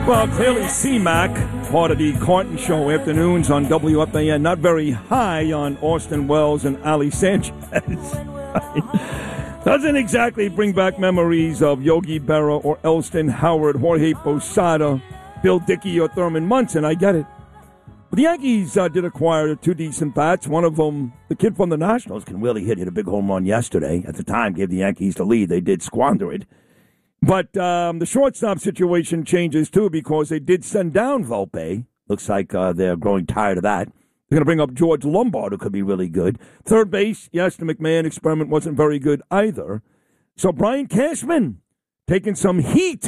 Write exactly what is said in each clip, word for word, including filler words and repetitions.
Well, clearly C-Mac, part of the Carton Show afternoons on W F A N, not very high on Austin Wells and Ali Sanchez. Doesn't exactly bring back memories of Yogi Berra or Elston Howard, Jorge Posada, Bill Dickey, or Thurman Munson. I get it. But the Yankees uh, did acquire two decent bats. One of them, the kid from the Nationals, can really hit. Hit a big home run yesterday. At the time, gave the Yankees the lead. They did squander it. But um, the shortstop situation changes, too, because they did send down Volpe. Looks like uh, they're growing tired of that. They're going to bring up George Lombard, who could be really good. Third base, yes, the McMahon experiment wasn't very good either. So Brian Cashman taking some heat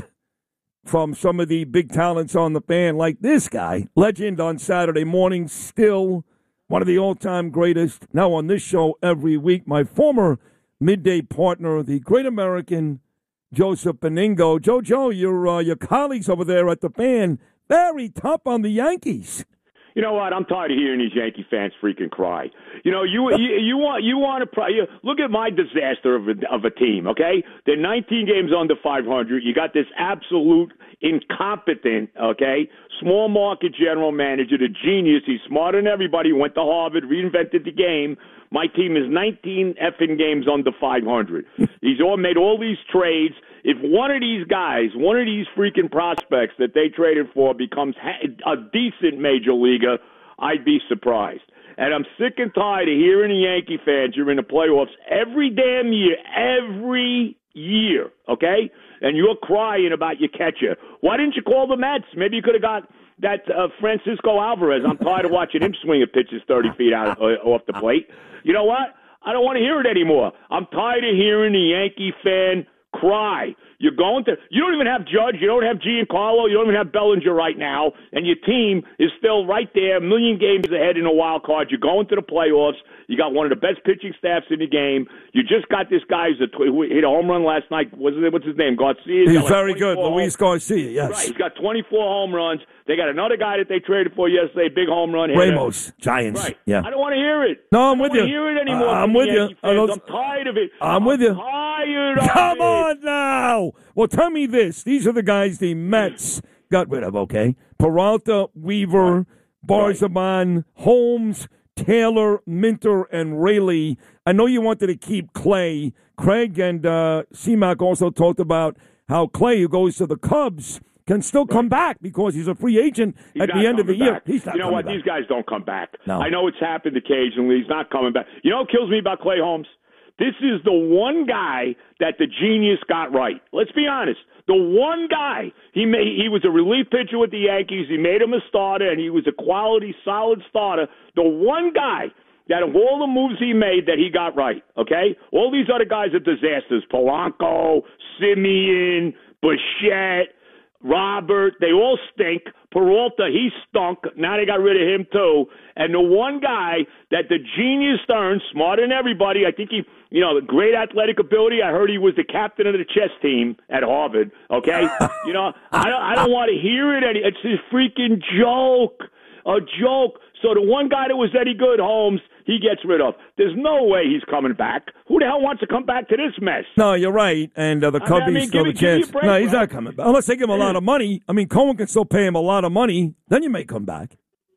from some of the big talents on the fan, like this guy. Legend on Saturday morning, still one of the all-time greatest. Now on this show every week, my former midday partner, the great American Joseph Beningo. Jojo, your uh, your colleagues over there at the fan, very tough on the Yankees. You know what? I'm tired of hearing these Yankee fans freaking cry. You know, you you, you want you want to you, look at my disaster of a, of a team. Okay, they're nineteen games under five hundred. You got this absolute incompetent, okay, small market general manager, the genius. He's smarter than everybody. Went to Harvard, reinvented the game. My team is nineteen effing games under five hundred. He's all made all these trades. If one of these guys, one of these freaking prospects that they traded for becomes a decent major leaguer, I'd be surprised. And I'm sick and tired of hearing the Yankee fans. You're in the playoffs every damn year, every year, okay? And you're crying about your catcher. Why didn't you call the Mets? Maybe you could have got that uh, Francisco Alvarez. I'm tired of watching him swing at pitches thirty feet out uh, off the plate. You know what? I don't want to hear it anymore. I'm tired of hearing the Yankee fan cry. You're going to. You don't even have Judge. You don't have Giancarlo. You don't even have Bellinger right now. And your team is still right there, a million games ahead in a wild card. You're going to the playoffs. You got one of the best pitching staffs in the game. You just got this guy who hit a home run last night. What's his, what's his name? Garcia. He's, He's very good. Luis Garcia, yes. Right. He's got twenty-four home runs. They got another guy that they traded for yesterday, big home run hitter. Ramos, Giants. Right. Yeah. I don't want to hear it. No, I'm with you. I don't want to hear it anymore. Uh, I'm with you. I'm tired of it. I'm, I'm with you. tired of Come it. on now. Well, tell me this. These are the guys the Mets got rid of, okay? Peralta, Weaver, Right. Barzabon, Holmes, Taylor, Minter, and Rayleigh. I know you wanted to keep Clay. Craig and uh, C-Mac also talked about how Clay, who goes to the Cubs, can still come back because he's a free agent he's at the end of the year. Back. He's not you know what? back. These guys don't come back. No. I know it's happened occasionally. He's not coming back. You know what kills me about Clay Holmes? This is the one guy that the genius got right. Let's be honest. The one guy, he made, he was a relief pitcher with the Yankees. He made him a starter, and he was a quality, solid starter. The one guy that of all the moves he made that he got right, okay? All these other guys are disasters. Polanco, Simeon, Bichette, Robert, they all stink. Peralta, he stunk. Now they got rid of him, too. And the one guy that the genius turned, smarter than everybody, I think he, you know, great athletic ability. I heard he was the captain of the chess team at Harvard, okay? you know, I don't, I don't want to hear it. Any, it's a freaking joke, a joke. So the one guy that was any good, Holmes, he gets rid of. There's no way he's coming back. Who the hell wants to come back to this mess? No, you're right. And uh, the Cubbies I mean, still give have a me- give me chance. a break, no, he's bro. not coming back. Unless they give him a lot of money. I mean, Cohen can still pay him a lot of money. Then you may come back.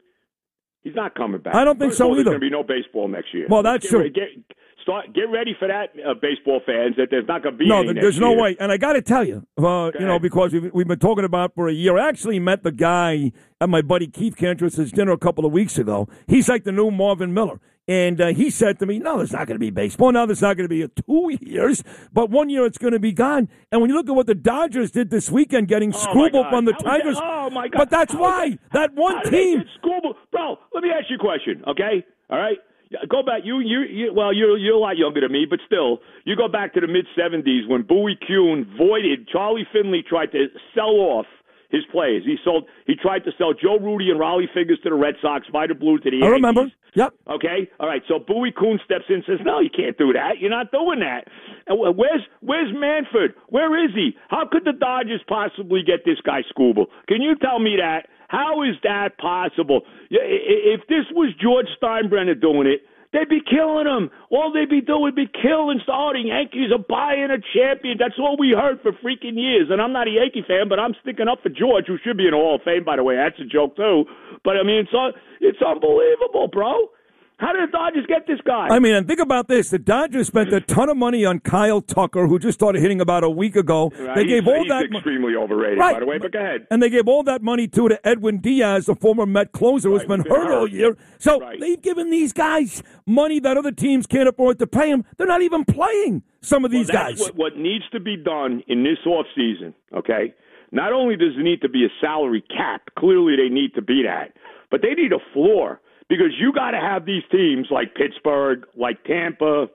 He's not coming back. I don't think First so of all, either. There's going to be no baseball next year. Well, that's get, true. Get, start, get ready for that, uh, baseball fans, that there's not going to be No, any there's next no year. way. And I got to tell you, uh, you know, ahead. because we've, we've been talking about for a year. I actually met the guy at my buddy Keith Cantress's dinner a couple of weeks ago. He's like the new Marvin Miller. And uh, he said to me, no, there's not going to be baseball. No, there's not going to be a two years. But one year it's going to be gone. And when you look at what the Dodgers did this weekend, getting Oh, Screwball my from the God. How is Tigers. that- Oh, my God. But that's How is why. That, That one how did they team. get Screwball? Bro, let me ask you a question, okay? All right? Go back. You, you, you well, you're, you're a lot younger than me, but still, you go back to the mid seventies when Bowie Kuhn voided. Charlie Finley tried to sell off his players. He sold. He tried to sell Joe Rudy and Raleigh Fingers to the Red Sox, Vita Blue to the Yankees. I remember. Yep. Okay. All right. So Bowie Kuhn steps in and says, "No, you can't do that. You're not doing that." And where's Where's Manfred? Where is he? How could the Dodgers possibly get this guy Scooble? Can you tell me that? How is that possible? If this was George Steinbrenner doing it, they'd be killing them. All they'd be doing would be killing. Oh, the Yankees are buying a champion. That's all we heard for freaking years. And I'm not a Yankee fan, but I'm sticking up for George, who should be in the Hall of Fame, by the way. That's a joke, too. But, I mean, it's uh, it's unbelievable, bro. How did the Dodgers get this guy? I mean, and think about this. The Dodgers spent a ton of money on Kyle Tucker, who just started hitting about a week ago. Right, they gave he's, all he's that extremely mo- overrated, right. by the way, but go ahead. And they gave all that money, too, to Edwin Diaz, the former Met closer who's right, been, been hurt, hurt all year. So right. they've given these guys money that other teams can't afford to pay them. They're not even playing some of these well, that's guys. What, what needs to be done in this offseason, okay, not only does there need to be a salary cap, clearly they need to be that, but they need a floor. Because you got to have these teams like Pittsburgh, like Tampa,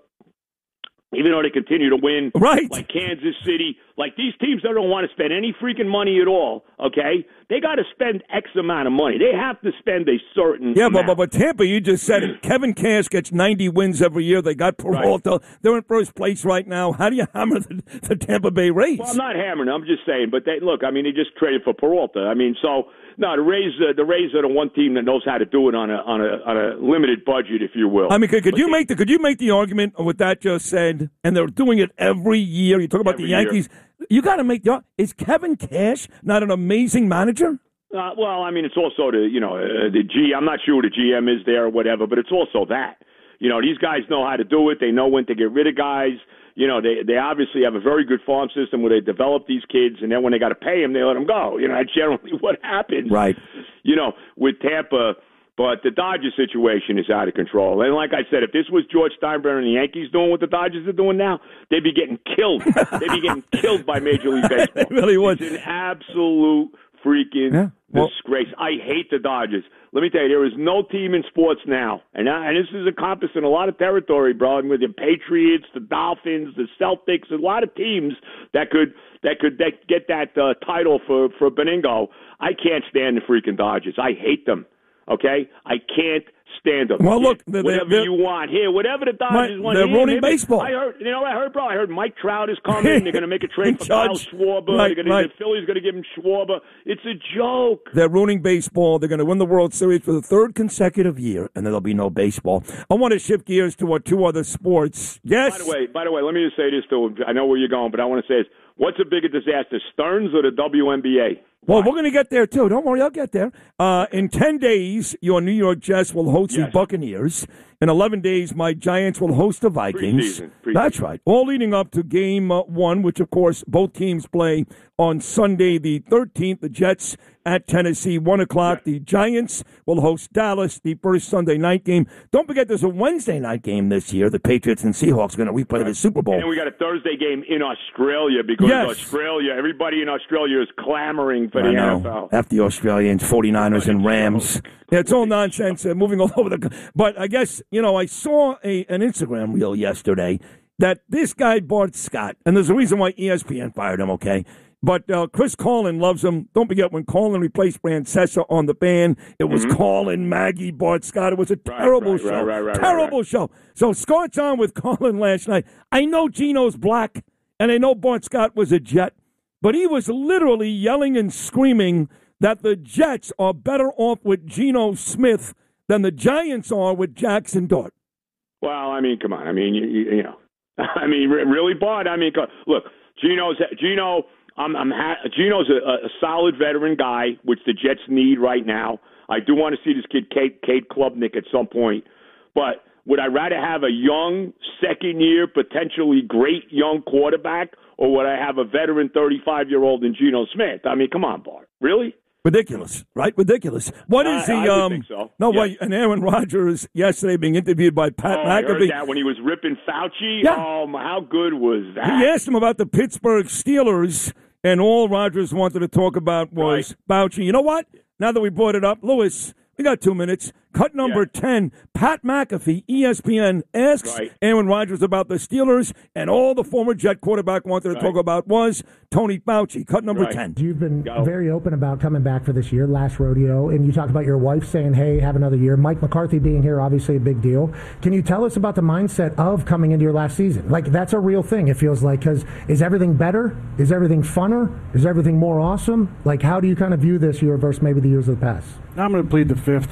even though they continue to win, right? Like Kansas City, like these teams that don't want to spend any freaking money at all, okay? They got to spend X amount of money. They have to spend a certain Yeah, amount. but, but, but Tampa, you just said it. Kevin Cash gets ninety wins every year. They got Peralta. Right. They're in first place right now. How do you hammer the, the Tampa Bay Rays? Well, I'm not hammering. I'm just saying. But they, look, I mean, they just traded for Peralta. I mean, so... No, the Rays, uh, the Rays are the one team that knows how to do it on a on a on a limited budget, if you will. I mean, could, could you make the could you make the argument with that just said? And they're doing it every year. You talk about every the Yankees. Year. You got to make the is Kevin Cash not an amazing manager? Uh, well, I mean, it's also the you know uh, the G. I'm not sure who the G M is there or whatever, but it's also that you know these guys know how to do it. They know when to get rid of guys. You know, they they obviously have a very good farm system where they develop these kids, and then when they got to pay them, they let them go. You know, that's generally what happens. Right. You know, with Tampa, but the Dodgers situation is out of control. And like I said, if this was George Steinbrenner and the Yankees doing what the Dodgers are doing now, they'd be getting killed. They'd be getting killed by Major League Baseball. They really would. It's an absolute freaking yeah. well, disgrace. I hate the Dodgers. Let me tell you, there is no team in sports now, and, I, and this is encompassing a lot of territory, bro. And with the Patriots, the Dolphins, the Celtics, a lot of teams that could that could that get that uh, title for for Beningo. I can't stand the freaking Dodgers. I hate them. Okay, I can't stand them. Well, look, they're, whatever they're, you want here, whatever the Dodgers my, want. They're here, ruining maybe, baseball. I heard, you know, what I heard, bro. I heard Mike Trout is coming. They're going to make a trade for Kyle Schwarber. Right, they're gonna, right. The Phillies going to give him Schwarber. It's a joke. They're ruining baseball. They're going to win the World Series for the third consecutive year, and there'll be no baseball. I want to shift gears to our two other sports. Yes. By the way, by the way, let me just say this too. I know where you're going, but I want to say this. What's a bigger disaster, Stearns or the W N B A? Well, we're going to get there, too. Don't worry, I'll get there. Uh, in ten days, your New York Jets will host yes. the Buccaneers. In eleven days, my Giants will host the Vikings. Preseason. Preseason. That's right. All leading up to game uh, one, which, of course, both teams play on Sunday the thirteenth. The Jets at Tennessee, one o'clock. Yes. The Giants will host Dallas, the first Sunday night game. Don't forget there's a Wednesday night game this year. The Patriots and Seahawks are going to replay right. the Super Bowl. And we got a Thursday game in Australia because yes. Australia, everybody in Australia is clamoring for I the know. N F L. After the Australians, forty-niners and Rams. Yeah, it's all nonsense, uh, moving all over the... But I guess, you know, I saw a an Instagram reel yesterday that this guy, Bart Scott, and there's a reason why E S P N fired him, okay? But uh, Chris Carlin loves him. Don't forget, when Carlin replaced Francesa on the band, it was mm-hmm. Carlin, Maggie, Bart Scott. It was a terrible right, right, show. Right, right, terrible right, right. show. So Scott's on with Carlin last night. I know Gino's black, and I know Bart Scott was a Jet, but he was literally yelling and screaming that the Jets are better off with Geno Smith than the Giants are with Jackson Dart. Well, I mean, come on. I mean, you, you, you know, I mean, really, Bart. I mean, look, Geno's Geno. I'm, I'm ha- Geno's a, a solid veteran guy, which the Jets need right now. I do want to see this kid, Kate, Kate Klubnik, at some point. But would I rather have a young, second-year, potentially great young quarterback, or would I have a veteran thirty-five-year-old in Geno Smith? I mean, come on, Bart. Really? Ridiculous, right? Ridiculous. What is the? I, I um, think so. No, yes. wait. And Aaron Rodgers yesterday being interviewed by Pat oh, McAfee. I heard that when he was ripping Fauci. Yeah. Oh, how good was that? He asked him about the Pittsburgh Steelers, and all Rodgers wanted to talk about was right. Fauci. You know what? Now that we brought it up, Lewis, we got two minutes. Cut number yeah. ten, Pat McAfee, E S P N, asks right. Aaron Rodgers about the Steelers, and all the former Jet quarterback wanted to right. talk about was Tony Fauci. Cut number right. ten. You've been Go. very open about coming back for this year, last rodeo, and you talked about your wife saying, hey, have another year. Mike McCarthy being here, obviously a big deal. Can you tell us about the mindset of coming into your last season? Like, that's a real thing, it feels like, because is everything better? Is everything funner? Is everything more awesome? Like, how do you kind of view this year versus maybe the years of the past? I'm going to plead the fifth.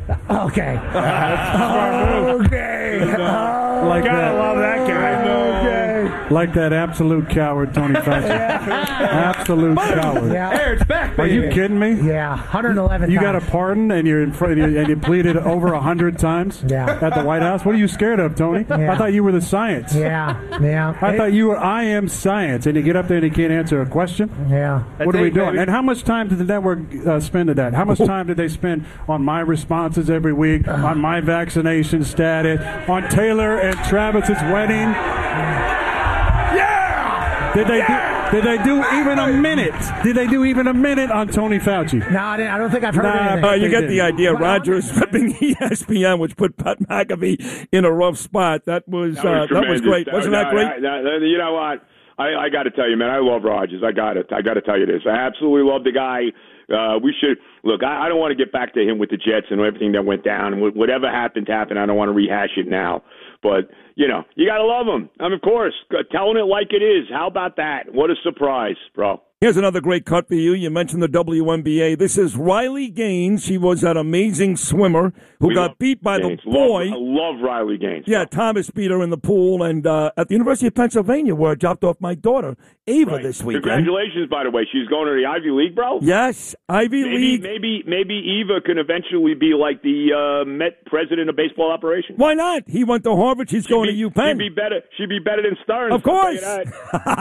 Okay. okay. Like Gotta that. love that guy. Okay. Like that absolute coward, Tony Fauci. Absolute coward. Yeah. There, it's back, Are baby. you kidding me? Yeah. one hundred eleven You times. got a pardon and you're in front and you, and you pleaded over a hundred times Yeah. at the White House. What are you scared of, Tony? Yeah. I thought you were the science. Yeah. Yeah. I thought you were I am science, and you get up there and you can't answer a question. Yeah. What are we it, doing? baby. And how much time did the network uh, spend at that? How much time did they spend on my responses every week, on my vaccination status, on Taylor and Travis's wedding? Yeah! Did they Yeah! do, did they do even a minute? Did they do even a minute on Tony Fauci? No, I, didn't, I don't think I've heard Nah, anything. Uh, you They get did. the idea. Well, Rogers flipping E S P N, which put Pat McAfee in a rough spot. That was, That was, uh, that was tremendous. great. That- Wasn't that no, great? that- that- you know what? I, I got to tell you, man, I love Rogers. I got it. I got to tell you this. I absolutely love the guy. Uh, we should look. I, I don't want to get back to him with the Jets and everything that went down. And whatever happened, happened. I don't want to rehash it now. But you know, you got to love him. I mean, of course, telling it like it is. How about that? What a surprise, bro. Here's another great cut for you. You mentioned the W N B A. This is Riley Gaines. She was that amazing swimmer who We got love beat by Gaines. the boy. Love, I love Riley Gaines. Yeah, Thomas beat her in the pool, and uh, at the University of Pennsylvania, where I dropped off my daughter, Ava, Right. this weekend. Congratulations, by the way. She's going to the Ivy League, bro. Yes, Ivy Maybe, League. maybe, maybe Eva can eventually be like the uh, Met president of baseball operations. Why not? He went to Harvard. She's going She'd be, to UPenn. She'd be better. She'd be better than Stearns. Of I'll tell you course.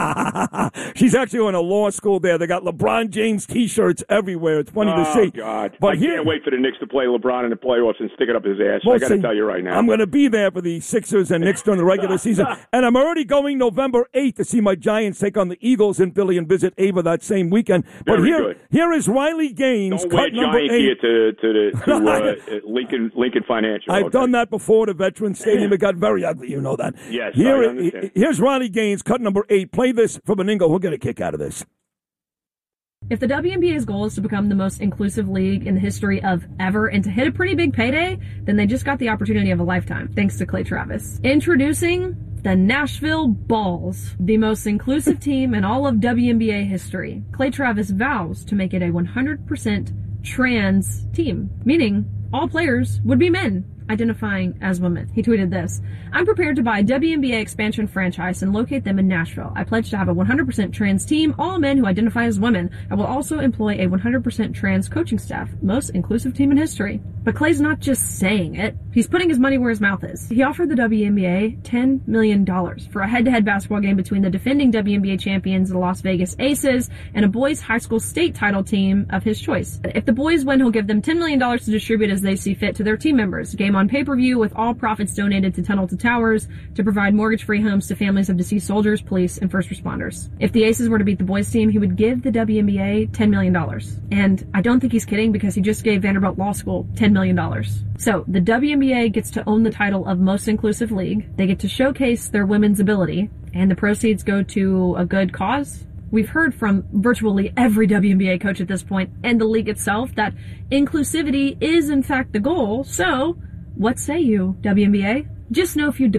that. She's actually going to law school there. They got LeBron James T-shirts everywhere. It's funny oh, to see. God. But I here, can't wait for the Knicks to play LeBron in the playoffs and stick it up his ass. We'll I got to see. tell you right now. I'm going to be there for the Sixers and Knicks during the regular season. And I'm already going November eighth to see my Giants take on the Eagles in Philly and visit Ava that same weekend. But Very here, good. here is Riley Gaines, Don't cut wear number Giant gear eight. to, to, the, to uh, Lincoln, Lincoln Financial. I've okay? done that before at Veterans Stadium. It got very ugly. You know that. Yes, Here, I understand. Here's Riley Gaines, cut number eight. Play this for Beningo. He'll get a kick out of this. If the W N B A's goal is to become the most inclusive league in the history of ever and to hit a pretty big payday, then they just got the opportunity of a lifetime, thanks to Clay Travis. Introducing the Nashville Balls, the most inclusive team in all of W N B A history. Clay Travis vows to make it a one hundred percent trans team, meaning all players would be men identifying as women. He tweeted this: I'm prepared to buy a W N B A expansion franchise and locate them in Nashville. I pledge to have a one hundred percent trans team, all men who identify as women. I will also employ a one hundred percent trans coaching staff, most inclusive team in history. But Clay's not just saying it. He's putting his money where his mouth is. He offered the W N B A ten million dollars for a head-to-head basketball game between the defending W N B A champions, the Las Vegas Aces, and a boys high school state title team of his choice. If the boys win, he'll give them ten million dollars to distribute as they see fit to their team members. Game on pay-per-view with all profits donated to Tunnel to Towers to provide mortgage-free homes to families of deceased soldiers, police, and first responders. If the Aces were to beat the boys team, he would give the W N B A ten million dollars. And I don't think he's kidding, because he just gave Vanderbilt Law School ten million dollars. So the W N B A gets to own the title of most inclusive league. They get to showcase their women's ability, and the proceeds go to a good cause. We've heard from virtually every W N B A coach at this point, and the league itself, that inclusivity is in fact the goal. So what say you, W N B A? Just know if you